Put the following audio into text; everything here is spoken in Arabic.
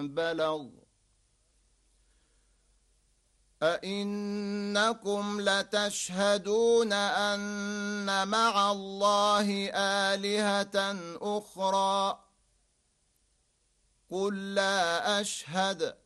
بلغ أئنكم لتشهدون أن مع الله آلهة أخرى قل لا أشهد